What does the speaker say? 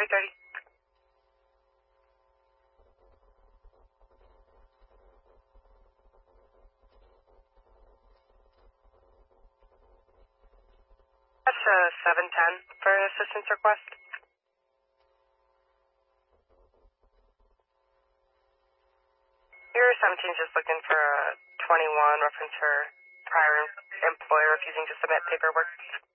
Traffic 30. That's 710 for an assistance request. Your 17 is just looking for a 21 reference her prior employer refusing to submit paperwork.